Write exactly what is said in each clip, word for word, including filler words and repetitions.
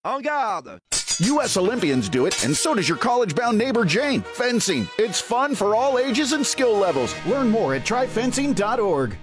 En garde! U S Olympians do it, and so does your college-bound neighbor Jane. Fencing. It's fun for all ages and skill levels. Learn more at try fencing dot org.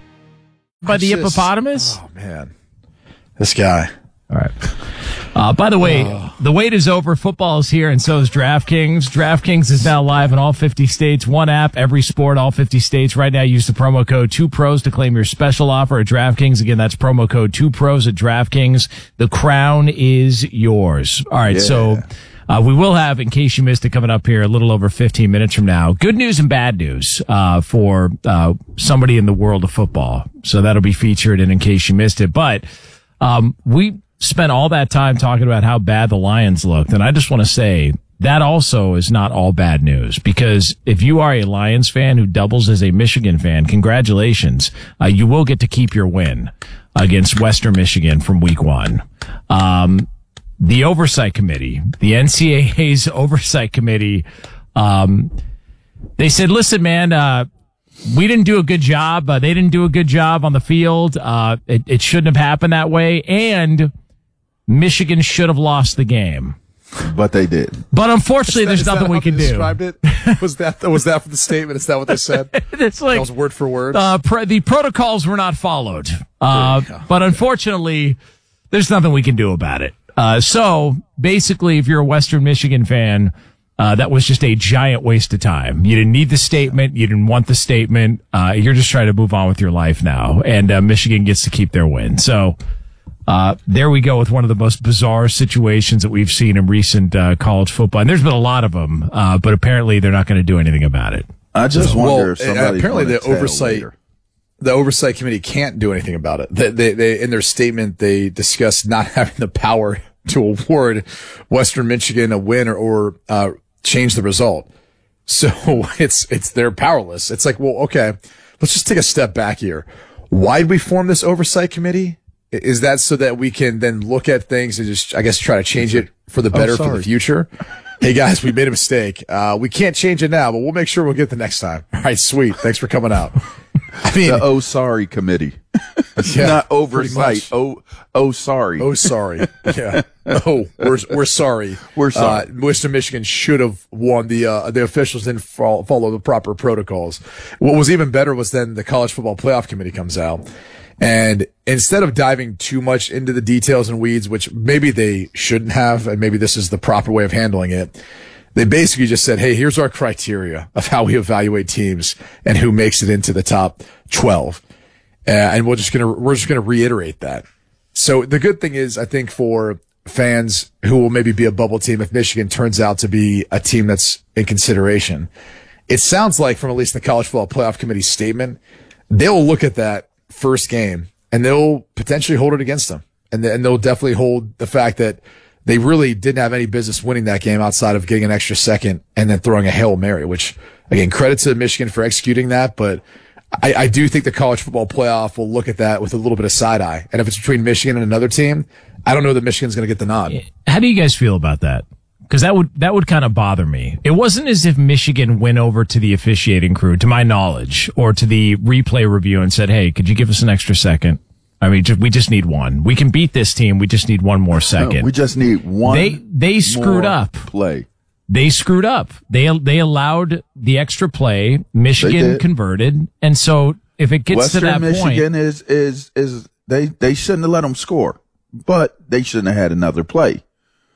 By the Just- hippopotamus? Oh, man. This guy. All right. Uh, by the way, oh. the wait is over. Football is here, and so is DraftKings. DraftKings is now live in all fifty states. One app, every sport, all fifty states. Right now, use the promo code two pros to claim your special offer at DraftKings. Again, that's promo code two pros at DraftKings. The crown is yours. All right, yeah. so uh, we will have, in case you missed it, coming up here a little over fifteen minutes from now, good news and bad news uh, for uh, somebody in the world of football. So that'll be featured in, in case you missed it. But um, we spent all that time talking about how bad the Lions looked. And I just want to say that also is not all bad news, because if you are a Lions fan who doubles as a Michigan fan, congratulations. Uh, you will get to keep your win against Western Michigan from week one. Um, the oversight committee, the N C A A's oversight committee, um, they said, listen, man, uh, we didn't do a good job. Uh, they didn't do a good job on the field. Uh, it, it shouldn't have happened that way. And Michigan should have lost the game, but they did. But unfortunately, that, there's nothing we can do. Described it? Was that was that for the statement? Is that what they said? It's like that was word for word. Uh, pr- the protocols were not followed, uh, but unfortunately, there's nothing we can do about it. Uh, so basically, if you're a Western Michigan fan, uh, that was just a giant waste of time. You didn't need the statement. You didn't want the statement. Uh, you're just trying to move on with your life now, and uh, Michigan gets to keep their win. So. Uh, there we go with one of the most bizarre situations that we've seen in recent uh, college football. And there's been a lot of them, uh, but apparently they're not going to do anything about it. I just wonder well, if somebody's apparently the oversight, later. the oversight committee can't do anything about it. They, they, they, in their statement, they discussed not having the power to award Western Michigan a win or, or uh, change the result. So it's it's they're powerless. It's like, well, okay, let's just take a step back here. Why did we form this oversight committee? Is that so that we can then look at things and just, I guess, try to change it for the better oh, for the future? Hey, guys, we made a mistake. Uh, we can't change it now, but we'll make sure we'll get it the next time. All right, sweet. Thanks for coming out. I mean, the oh sorry committee, yeah, not oversight. Oh, oh sorry. Oh sorry. Yeah. Oh, we're we're sorry. We're sorry. Uh, Western Michigan should have won. The uh, the officials didn't follow, follow the proper protocols. What was even better was then the College Football Playoff Committee comes out. And instead of diving too much into the details and weeds, which maybe they shouldn't have, and maybe this is the proper way of handling it, they basically just said, hey, here's our criteria of how we evaluate teams and who makes it into the top twelve. Uh, and we're just going to, we're just going to reiterate that. So the good thing is, I think for fans who will maybe be a bubble team, if Michigan turns out to be a team that's in consideration, it sounds like from at least the College Football Playoff Committee's statement, they'll look at that first game and they'll potentially hold it against them. And, and they'll definitely hold the fact that they really didn't have any business winning that game outside of getting an extra second and then throwing a Hail Mary, which again, credit to Michigan for executing that. But I, I do think the College Football Playoff will look at that with a little bit of side eye. And if it's between Michigan and another team, I don't know that Michigan's going to get the nod. How do you guys feel about that? Because that would that would kind of bother me. It wasn't as if Michigan went over to the officiating crew, to my knowledge, or to the replay review and said, hey, could you give us an extra second? I mean, just, we just need one. We can beat this team. We just need one more second. No, we just need one They they screwed up. Play. They screwed up. They they allowed the extra play. Michigan converted. And so if it gets Western to that Michigan point. Michigan is, is, is, they, they shouldn't have let them score, but they shouldn't have had another play.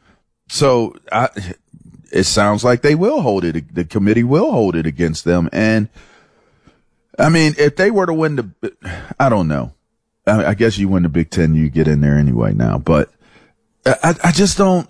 So I, it sounds like they will hold it. The committee will hold it against them. And I mean, if they were to win the, I don't know. I, I guess you win the Big Ten, you get in there anyway now, but I, I just don't,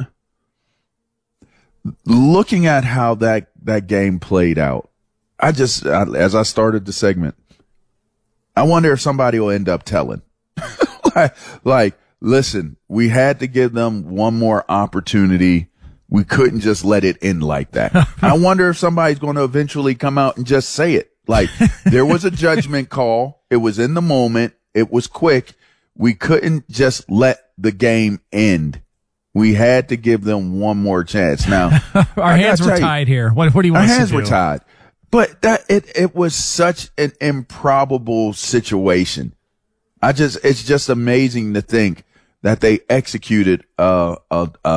looking at how that, that game played out, I just, I, as I started the segment, I wonder if somebody will end up telling like, like, listen, we had to give them one more opportunity. We couldn't just let it end like that. I wonder if somebody's going to eventually come out and just say it. Like, there was a judgment call. It was in the moment. It was quick. We couldn't just let the game end. We had to give them one more chance. Now, our hands were tied here. What, what do you want us to do? Our hands were tied. But that, it, it was such an improbable situation. I just, it's just amazing to think that they executed uh, a, a